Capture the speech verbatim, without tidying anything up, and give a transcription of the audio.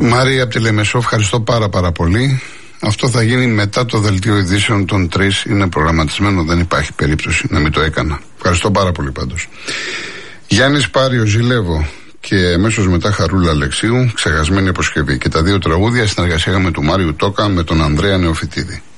Μάρια από τη Λεμεσό, ευχαριστώ πάρα πάρα πολύ. Αυτό θα γίνει μετά το δελτίο ειδήσεων των τρεις. Είναι προγραμματισμένο, δεν υπάρχει περίπτωση να μην το έκανα. Ευχαριστώ πάρα πολύ πάντως. Γιάννης Πάριο, Ζηλεύω. Και αμέσως μετά Χαρούλα Αλεξίου, Ξεχασμένη αποσκευή. Και τα δύο τραγούδια συνεργασία με του Μάριου Τόκα με τον Ανδρέα Νεοφυτίδη.